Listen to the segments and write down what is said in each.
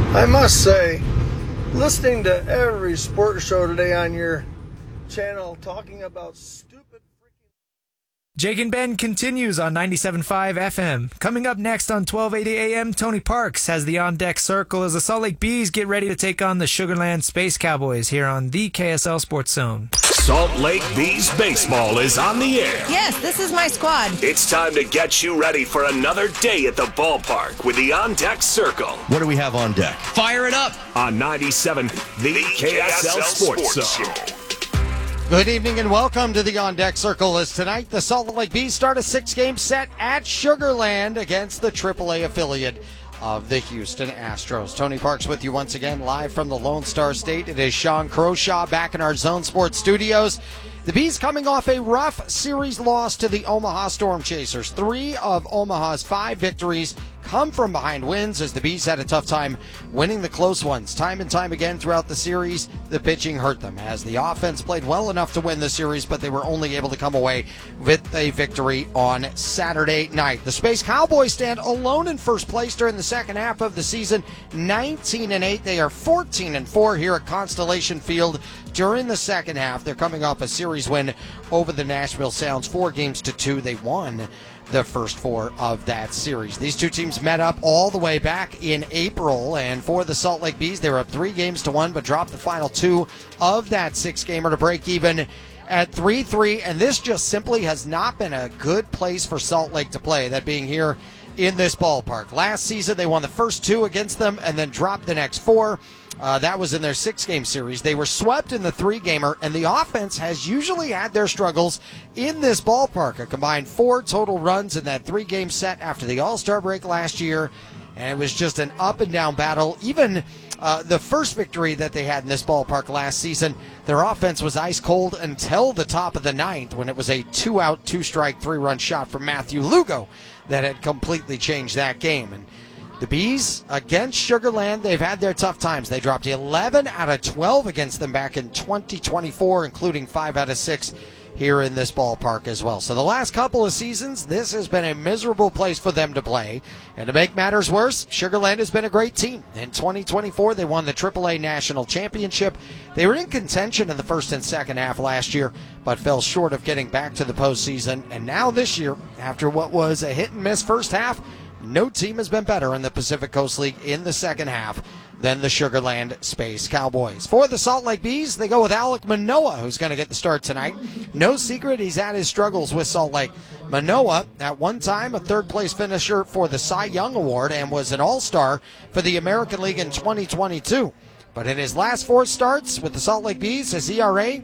I must say, listening to every sports show today on your channel talking about stupid freaking... Jake and Ben continues on 97.5 FM. Coming up next on 1280 AM, Tony Parks has the on-deck circle as the Salt Lake Bees get ready to take on the Sugarland Space Cowboys here on the KSL Sports Zone. Salt Lake Bees baseball is on the air. Yes, this is my squad. It's time to get you ready for another day at the ballpark with the on-deck circle. What do we have on deck? Fire it up. On 97, the KSL Sports Zone. Good evening and welcome to the On Deck Circle. As tonight, the Salt Lake Bees start a 6-game set at Sugarland against the AAA affiliate of the Houston Astros. Tony Parks with you once again, live from the Lone Star State. It is Sean Croshaw back in our Zone Sports studios. The Bees coming off a rough series loss to the Omaha Storm Chasers. 3 of Omaha's 5 victories come from behind wins as the Bees had a tough time winning the close ones. Time and time again throughout the series, the pitching hurt them as the offense played well enough to win the series, but they were only able to come away with a victory on Saturday night. The Space Cowboys stand alone in first place during the second half of the season, 19-8. They are 14-4 here at Constellation Field during the second half. They're coming off a series win over the Nashville Sounds, 4-2. They won the first 4 of that series. These two teams met up all the way back in April, and for the Salt Lake Bees, they were up 3-1, but dropped the final 2 of that 6-gamer to break even at 3-3, and this just simply has not been a good place for Salt Lake to play, that being here in this ballpark. Last season, they won the first 2 against them and then dropped the next 4. That was in their 6-game series. They were swept in the 3-gamer, and the offense has usually had their struggles in this ballpark. A combined 4 total runs in that 3-game set after the All-Star break last year, and it was just an up-and-down battle. Even the first victory that they had in this ballpark last season, their offense was ice cold until the top of the 9th when it was a 2-out, 2-strike, 3-run shot from Matthew Lugo that had completely changed that game. And the Bees against Sugarland, they've had their tough times. They dropped 11 out of 12 against them back in 2024, including 5 out of 6 here in this ballpark as well. So the last couple of seasons, this has been a miserable place for them to play. And to make matters worse, Sugarland has been a great team. In 2024, they won the AAA National Championship. They were in contention in the first and second half last year, but fell short of getting back to the postseason. And now this year, after what was a hit-and-miss first half, no team has been better in the Pacific Coast League in the second half than the Sugarland Space Cowboys. For the Salt Lake Bees, they go with Alek Manoah, who's going to get the start tonight. No secret, he's had his struggles with Salt Lake. Manoah, at one time, a third-place finisher for the Cy Young Award and was an All-Star for the American League in 2022. But in his last 4 starts with the Salt Lake Bees, his ERA,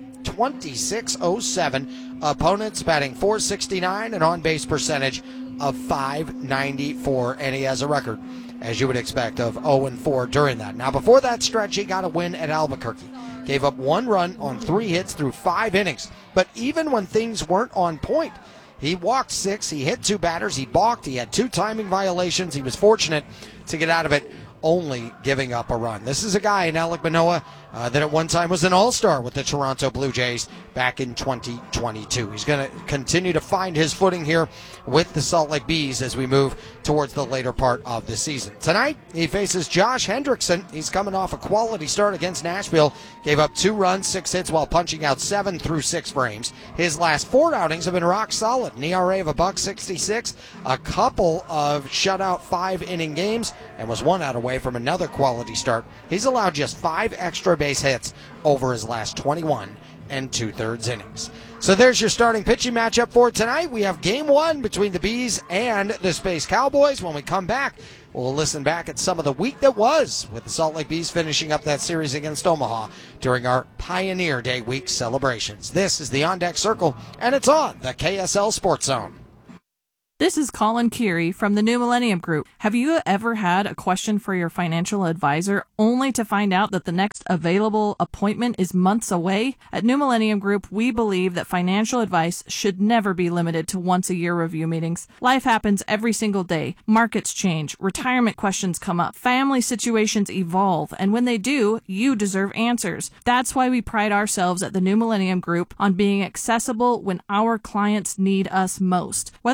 26.07. Opponents batting .469, and on-base percentage of .594, and he has a record, as you would expect, of 0-4 during that. Now, before that stretch, he got a win at Albuquerque. Gave up 1 run on 3 hits through 5 innings. But even when things weren't on point, he walked 6, he hit 2 batters, he balked, he had 2 timing violations. He was fortunate to get out of it, only giving up a run. This is a guy in Alek Manoah that at one time was an all-star with the Toronto Blue Jays back in 2022. He's going to continue to find his footing here with the Salt Lake Bees as we move towards the later part of the season. Tonight, he faces Josh Hendrickson. He's coming off a quality start against Nashville. Gave up 2 runs, 6 hits while punching out 7 through 6 frames. His last 4 outings have been rock solid. An ERA of $1.66, a couple of shutout 5-inning games, and was 1 out away from another quality start. He's allowed just 5 extra base hits over his last 21 and 2/3 innings. So there's your starting pitching matchup for tonight. We have game 1 between the Bees and the Space Cowboys. When we come back, we'll listen back at some of the week that was, with the Salt Lake Bees finishing up that series against Omaha during our Pioneer Day Week celebrations. This is the On Deck Circle, and it's on the KSL Sports Zone. This is Colin Keary from the New Millennium Group. Have you ever had a question for your financial advisor only to find out that the next available appointment is months away? At New Millennium Group, we believe that financial advice should never be limited to once-a-year review meetings. Life happens every single day. Markets change, retirement questions come up, family situations evolve, and when they do, you deserve answers. That's why we pride ourselves at the New Millennium Group on being accessible when our clients need us most. Whether you're one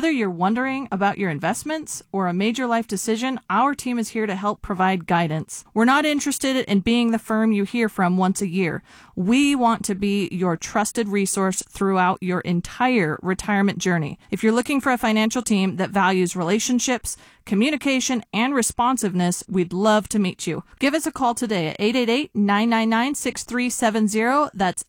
wondering about your investments or a major life decision, our team is here to help provide guidance. We're not interested in being the firm you hear from once a year. We want to be your trusted resource throughout your entire retirement journey. If you're looking for a financial team that values relationships, communication, and responsiveness, we'd love to meet you. Give us a call today at 888-999-6370. That's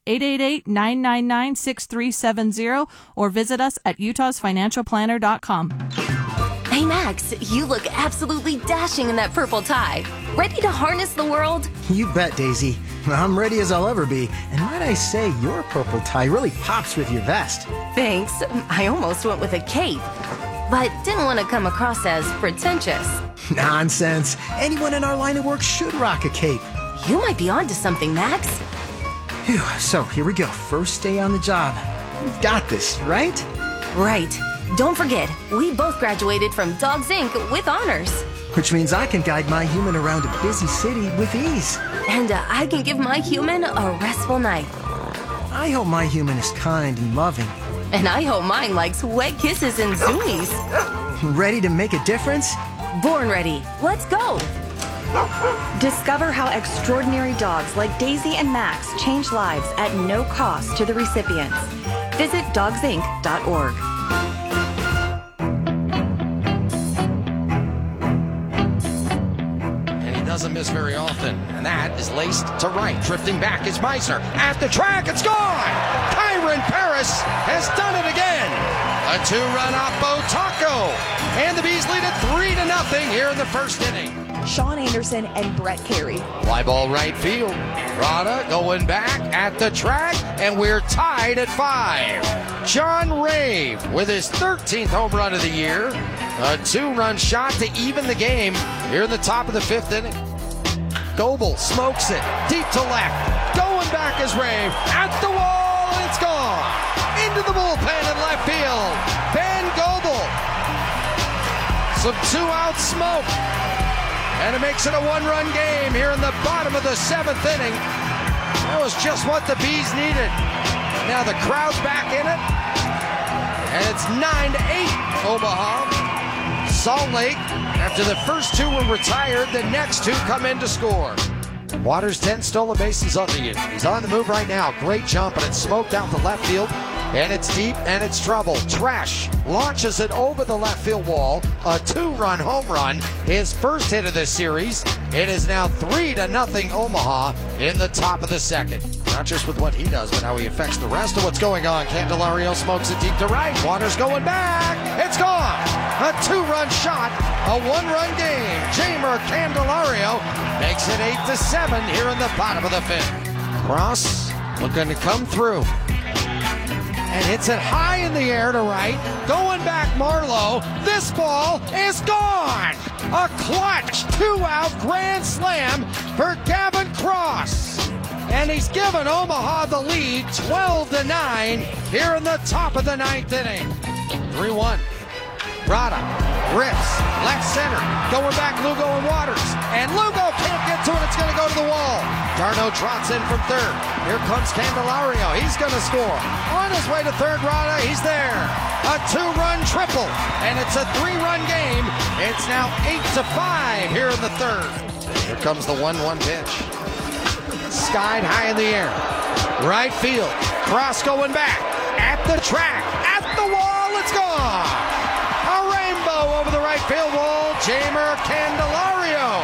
888-999-6370, or visit us at utahsfinancialplanner.com. Hey Max, you look absolutely dashing in that purple tie. Ready to harness the world? You bet, Daisy. I'm ready as I'll ever be. And might I say, your purple tie really pops with your vest. Thanks. I almost went with a cape, but didn't want to come across as pretentious. Nonsense. Anyone in our line of work should rock a cape. You might be onto something, Max. Phew, so here we go. First day on the job. We've got this, right? Right. Don't forget, we both graduated from Dogs Inc. with honors. Which means I can guide my human around a busy city with ease. And I can give my human a restful night. I hope my human is kind and loving. And I hope mine likes wet kisses and zoomies. Ready to make a difference? Born ready. Let's go. Discover how extraordinary dogs like Daisy and Max change lives at no cost to the recipients. Visit dogsinc.org. Doesn't miss very often, and that is laced to right. Drifting back is Meisner. At the track, it's gone! Kyron Paris has done it again! A two-run oppo taco! And the Bees lead it 3-0 here in the first inning. Sean Anderson and Brett Carey. Fly ball right field. Rada going back at the track, and we're tied at 5. John Rave with his 13th home run of the year. A two-run shot to even the game here in the top of the 5th inning. Goebel smokes it deep to left. Going back is Rave. At the wall, and it's gone. Into the bullpen in left field. Ben Goebel. Some two-out smoke. And it makes it a one-run game here in the bottom of the 7th inning. That was just what the Bees needed. Now the crowd's back in it. And it's 9-8 Omaha. Salt Lake, after the first two were retired, the next two come in to score. Waters 10 stolen bases on the year. He's on the move right now. Great jump, and it's smoked out to left field. And it's deep, and it's trouble. Trash launches it over the left field wall. A two-run home run. His first hit of this series. It is now 3-0 Omaha in the top of the 2nd. Not just with what he does, but how he affects the rest of what's going on. Candelario smokes it deep to right. Waters going back. It's gone. A two-run shot. A one-run game. Jamer Candelario makes it 8-7 here in the bottom of the 5th. Cross looking to come through. And hits it high in the air to right. Going back Marlowe. This ball is gone. A clutch two-out grand slam for Gavin Cross. And he's given Omaha the lead 12-9 here in the top of the 9th inning. 3-1. Rada rips left center. Going back Lugo and Waters. And Lugo can't get to it. It's going to go to the wall. Darno trots in from third. Here comes Candelario. He's going to score. On his way to third, Rada. He's there. A two-run triple. And it's a three-run game. It's now 8-5 here in the 3rd. Here comes the 1-1 pitch. Skied high in the air. Right field. Cross going back. At the track. At the wall. It's gone. A rainbow over the right field wall. Jamer Candelario.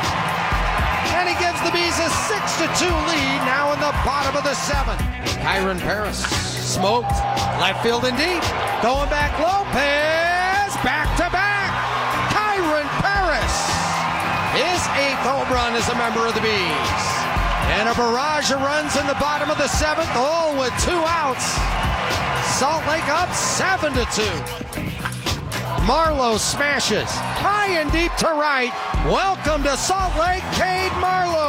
And he gives the Bees a 6-2 lead now in the bottom of the 7th. Kyron Paris smoked. Left field and deep. Going back Lopez. Back to back. Kyron Paris. His 8th home run as a member of the Bees. And a barrage of runs in the bottom of the 7th, all with 2 outs. Salt Lake up 7-2. Marlowe smashes high and deep to right. Welcome to Salt Lake, Cade Marlowe.